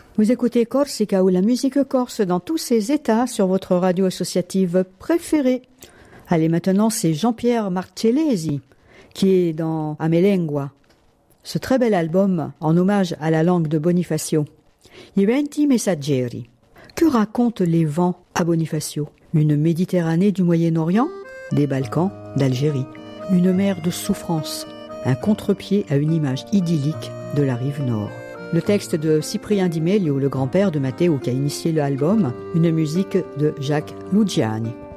Vous écoutez Corsica ou la musique corse dans tous ses états sur votre radio associative préférée. Allez, maintenant, c'est Jean-Pierre Marcellesi qui est dans Amelengua, ce très bel album en hommage à la langue de Bonifacio. I venti messaggeri. Que racontent les vents à Bonifacio? Une Méditerranée du Moyen-Orient, des Balkans, d'Algérie. Une mer de souffrance, un contre-pied à une image idyllique de la rive nord. Le texte de Cyprien Di Meglio, le grand-père de Matteo qui a initié l'album, une musique de Jacques Lugiani.